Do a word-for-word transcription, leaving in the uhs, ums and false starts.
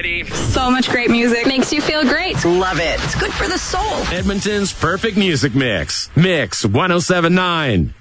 City. So much great music. Makes you feel great. Love it. It's good for the soul. Edmonton's perfect music mix. Mix one oh seven point nine.